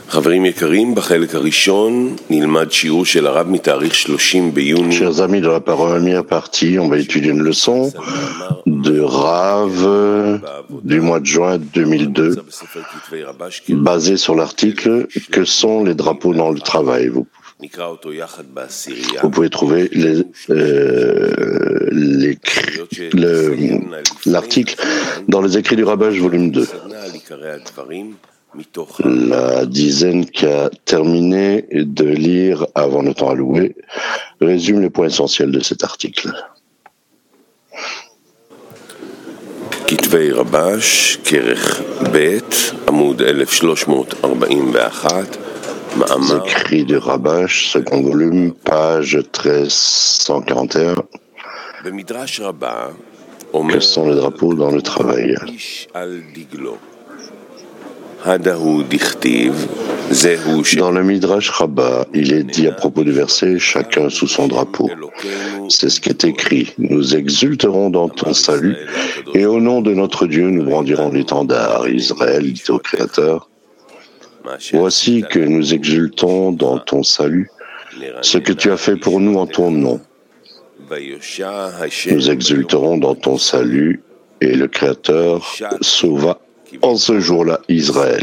Chers amis, dans la première partie, on va étudier une leçon de Rav du mois de juin 2002, basée sur l'article « Que sont les drapeaux dans le travail ?» Vous pouvez trouver l'article dans les écrits du Rabash, volume 2. La dizaine qui a terminé de lire avant le temps alloué résume les points essentiels de cet article. כתבי רבש, כרך ב', עמוד 1341, מאמר... Écrit du Rabash, second volume, page 1341. במדרש רבה, Que sont les drapeaux dans le travail? Dans le Midrash Rabbah, il est dit à propos du verset « Chacun sous son drapeau ». C'est ce qui est écrit « Nous exulterons dans ton salut, et au nom de notre Dieu, nous brandirons l'étendard. » Israël dit au Créateur « Voici que nous exultons dans ton salut, ce que tu as fait pour nous en ton nom. Nous exulterons dans ton salut, et le Créateur sauva en ce jour-là Israël. »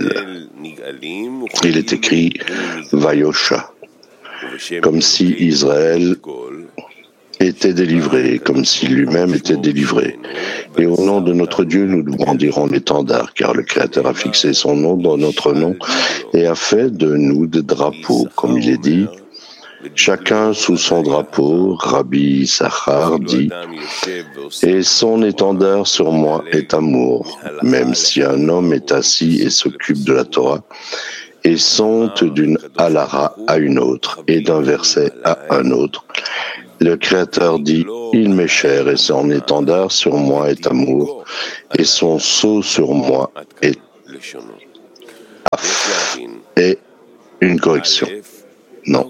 Il est écrit Vayosha, comme si Israël était délivré, comme si lui-même était délivré. Et au nom de notre Dieu, nous brandirons l'étendard, car le Créateur a fixé son nom dans notre nom et a fait de nous des drapeaux, comme il est dit. Chacun sous son drapeau, Rabbi Sachar dit, et son étendard sur moi est amour, même si un homme est assis et s'occupe de la Torah, et saute d'une halara à une autre, et d'un verset à un autre. Le Créateur dit, il m'est cher, et son étendard sur moi est amour, et son sceau sur moi est af. Et une correction. Non,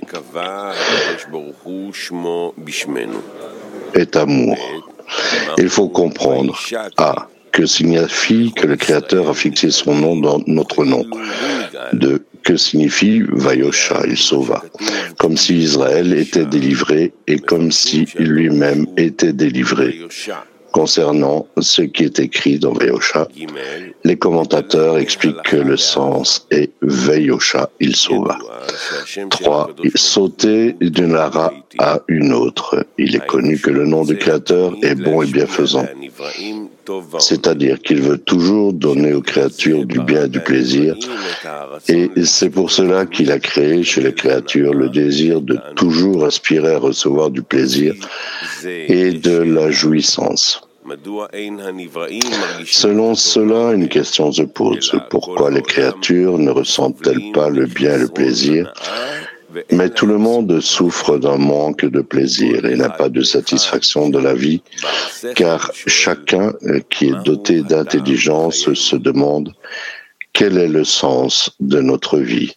est amour. Il faut comprendre, A, que signifie que le Créateur a fixé son nom dans notre nom. 2, que signifie Vayosha, il sauva, comme si Israël était délivré et comme si lui-même était délivré. Concernant ce qui est écrit dans Vayosha, les commentateurs expliquent que le sens est Vayosha, il sauva. 3. Sauter d'une hara à une autre. Il est connu que le nom du Créateur est bon et bienfaisant. C'est-à-dire qu'il veut toujours donner aux créatures du bien et du plaisir. Et c'est pour cela qu'il a créé chez les créatures le désir de toujours aspirer à recevoir du plaisir et de la jouissance. Selon cela, une question se pose. Pourquoi les créatures ne ressentent-elles pas le bien et le plaisir? Mais tout le monde souffre d'un manque de plaisir et n'a pas de satisfaction de la vie, car chacun qui est doté d'intelligence se demande quel est le sens de notre vie.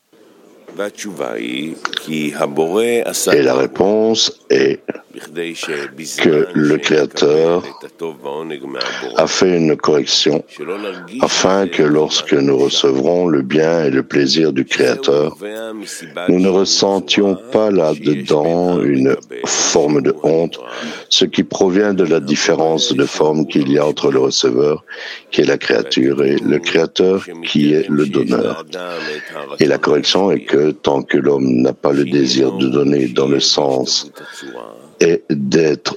Et la réponse est que le Créateur a fait une correction afin que lorsque nous recevrons le bien et le plaisir du Créateur, nous ne ressentions pas là-dedans une forme de honte, ce qui provient de la différence de forme qu'il y a entre le receveur, qui est la créature, et le Créateur, qui est le donneur. Et la correction est que tant que l'homme n'a pas le désir de donner dont le sens est d'être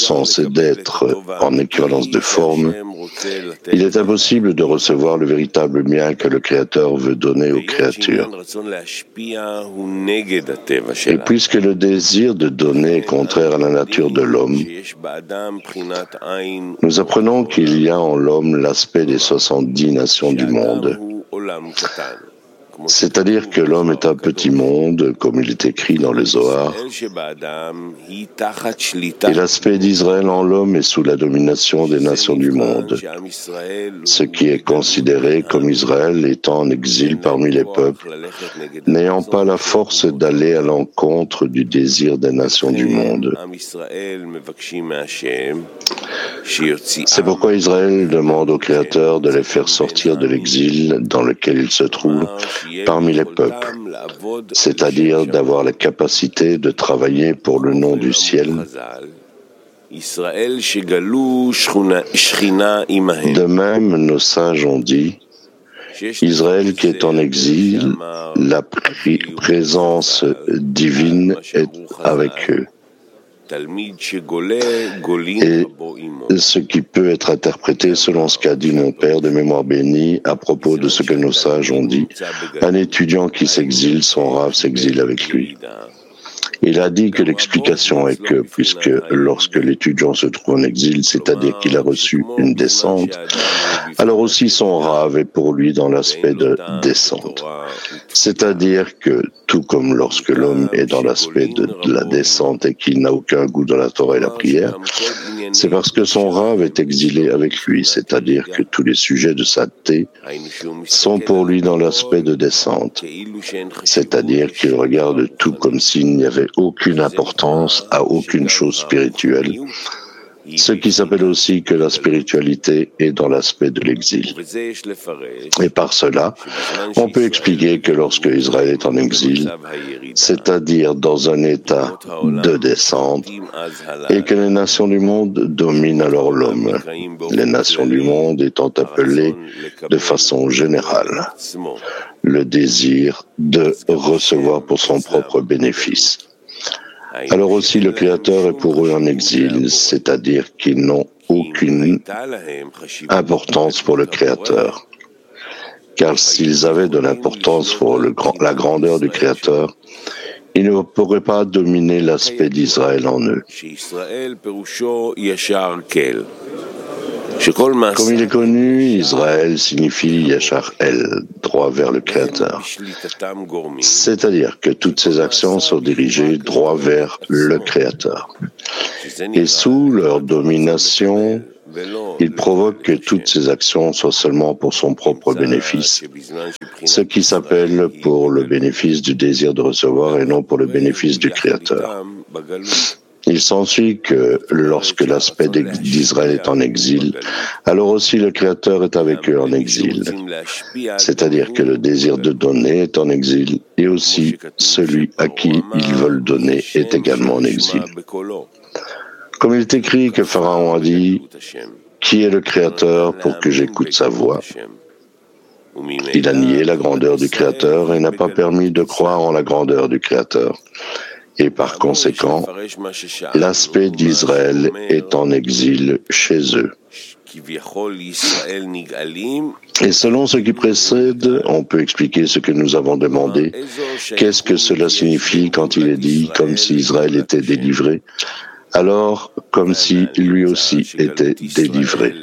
en équivalence de forme, il est impossible de recevoir le véritable bien que le Créateur veut donner aux créatures. Et puisque le désir de donner est contraire à la nature de l'homme, nous apprenons qu'il y a en l'homme l'aspect des 70 nations du monde. C'est-à-dire que l'homme est un petit monde, comme il est écrit dans le Zohar, et l'aspect d'Israël en l'homme est sous la domination des nations du monde, ce qui est considéré comme Israël étant en exil parmi les peuples, n'ayant pas la force d'aller à l'encontre du désir des nations du monde. C'est pourquoi Israël demande au Créateur de les faire sortir de l'exil dans lequel ils se trouvent parmi les peuples, c'est-à-dire d'avoir la capacité de travailler pour le nom du ciel. De même, nos sages ont dit, Israël qui est en exil, la présence divine est avec eux. Et ce qui peut être interprété selon ce qu'a dit mon père de mémoire bénie à propos de ce que nos sages ont dit, un étudiant qui s'exile, son Rav s'exile avec lui. Il a dit que l'explication est que, puisque lorsque l'étudiant se trouve en exil, c'est-à-dire qu'il a reçu une descente, alors aussi son Rav est pour lui dans l'aspect de descente. C'est-à-dire que, tout comme lorsque l'homme est dans l'aspect de la descente et qu'il n'a aucun goût dans la Torah et la prière, c'est parce que son Rav est exilé avec lui, c'est-à-dire que tous les sujets de sainteté sont pour lui dans l'aspect de descente, c'est-à-dire qu'il regarde tout comme s'il n'y avait aucune importance à aucune chose spirituelle, ce qui s'appelle aussi que la spiritualité est dans l'aspect de l'exil. Et par cela, on peut expliquer que lorsque Israël est en exil, c'est-à-dire dans un état de descente, et que les nations du monde dominent alors l'homme, les nations du monde étant appelées de façon générale le désir de recevoir pour son propre bénéfice. Alors aussi le Créateur est pour eux en exil, c'est-à-dire qu'ils n'ont aucune importance pour le Créateur. Car s'ils avaient de l'importance pour la grandeur du Créateur, ils ne pourraient pas dominer l'aspect d'Israël en eux. Comme il est connu, Israël signifie Yachar El, droit vers le Créateur. C'est-à-dire que toutes ces actions sont dirigées droit vers le Créateur. Et sous leur domination, il provoque que toutes ces actions soient seulement pour son propre bénéfice, ce qui s'appelle pour le bénéfice du désir de recevoir et non pour le bénéfice du Créateur. Il s'ensuit que lorsque l'aspect d'Israël est en exil, alors aussi le Créateur est avec eux en exil. C'est-à-dire que le désir de donner est en exil et aussi celui à qui ils veulent donner est également en exil. Comme il est écrit que Pharaon a dit « Qui est le Créateur pour que j'écoute sa voix ?» Il a nié la grandeur du Créateur et n'a pas permis de croire en la grandeur du Créateur. Et par conséquent, l'aspect d'Israël est en exil chez eux. Et selon ce qui précède, on peut expliquer ce que nous avons demandé. Qu'est-ce que cela signifie quand il est dit comme si Israël était délivré, alors comme si lui aussi était délivré?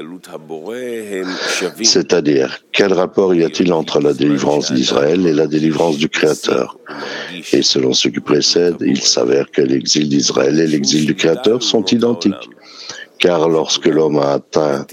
C'est-à-dire, quel rapport y a-t-il entre la délivrance d'Israël et la délivrance du Créateur? Et selon ce qui précède, il s'avère que l'exil d'Israël et l'exil du Créateur sont identiques. Car lorsque l'homme a atteint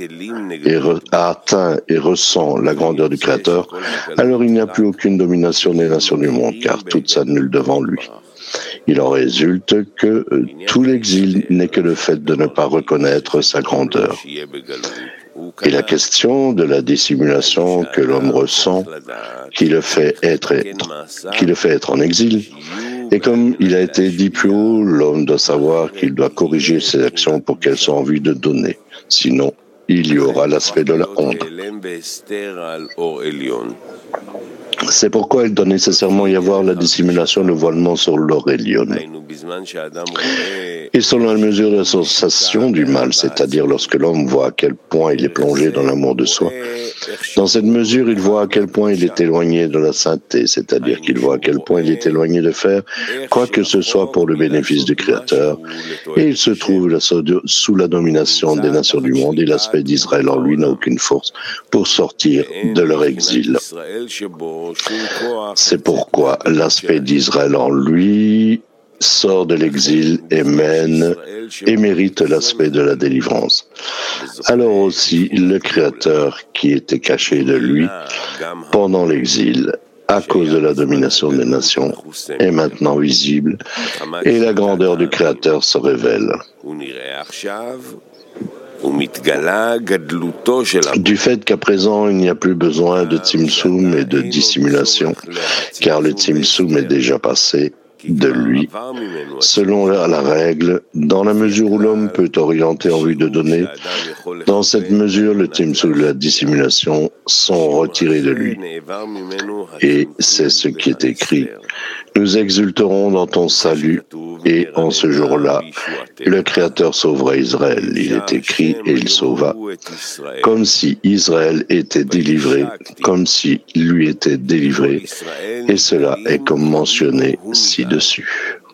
et ressent la grandeur du Créateur, alors il n'y a plus aucune domination des nations du monde, car tout s'annule devant lui. Il en résulte que tout l'exil n'est que le fait de ne pas reconnaître sa grandeur. Et la question de la dissimulation que l'homme ressent, qui le fait être en exil, et comme il a été dit plus haut, l'homme doit savoir qu'il doit corriger ses actions pour qu'elles soient en vue de donner. Sinon, il y aura l'aspect de la honte. C'est pourquoi il doit nécessairement y avoir la dissimulation, le voilement sur l'or Elyon. Et selon la mesure de la sensation du mal, c'est-à-dire lorsque l'homme voit à quel point il est plongé dans l'amour de soi, dans cette mesure, il voit à quel point il est éloigné de la sainteté, c'est-à-dire qu'il voit à quel point il est éloigné de faire quoi que ce soit pour le bénéfice du Créateur, et il se trouve sous la domination des nations du monde, et l'aspect d'Israël en lui n'a aucune force pour sortir de leur exil. C'est pourquoi l'aspect d'Israël en lui sort de l'exil et mérite l'aspect de la délivrance. Alors aussi, le Créateur qui était caché de lui pendant l'exil, à cause de la domination des nations, est maintenant visible et la grandeur du Créateur se révèle. Du fait qu'à présent il n'y a plus besoin de tzimtzum et de dissimulation, car le tzimtzum est déjà passé de lui, selon la règle, dans la mesure où l'homme peut orienter en vue de donner, dans cette mesure le tzimtzum et la dissimulation sont retirés de lui. Et c'est ce qui est écrit. Nous exulterons dans ton salut, et en ce jour-là, le Créateur sauvera Israël. Il est écrit, et il sauva, comme si Israël était délivré, comme si lui était délivré, et cela est comme mentionné ci-dessus.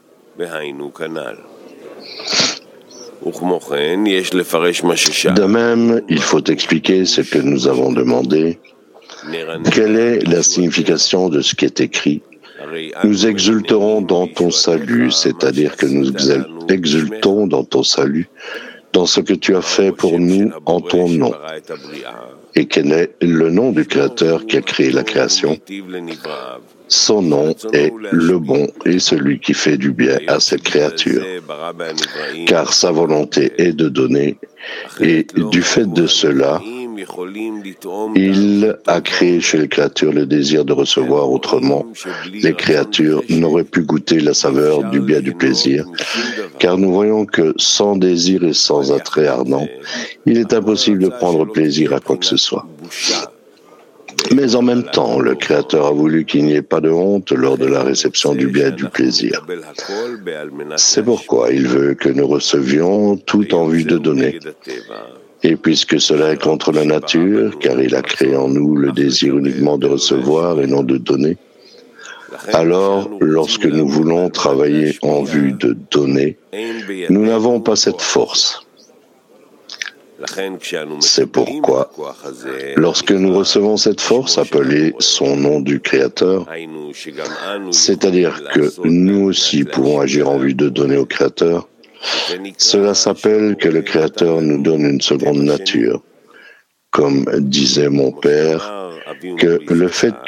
De même, il faut expliquer ce que nous avons demandé. Quelle est la signification de ce qui est écrit? Nous exulterons dans ton salut, c'est-à-dire que nous exultons dans ton salut, dans ce que tu as fait pour nous en ton nom. Et quel est le nom du Créateur qui a créé la création? Son nom est le bon et celui qui fait du bien à cette créature. Car sa volonté est de donner, et du fait de cela, il a créé chez les créatures le désir de recevoir, autrement les créatures n'auraient pu goûter la saveur du bien du plaisir, car nous voyons que sans désir et sans attrait ardent, il est impossible de prendre plaisir à quoi que ce soit. Mais en même temps, le Créateur a voulu qu'il n'y ait pas de honte lors de la réception du bien et du plaisir. C'est pourquoi il veut que nous recevions tout en vue de donner. Et puisque cela est contre la nature, car il a créé en nous le désir uniquement de recevoir et non de donner, alors lorsque nous voulons travailler en vue de donner, nous n'avons pas cette force. C'est pourquoi, lorsque nous recevons cette force appelée son nom du Créateur, c'est-à-dire que nous aussi pouvons agir en vue de donner au Créateur, cela s'appelle que le Créateur nous donne une seconde nature. Comme disait mon père, que le fait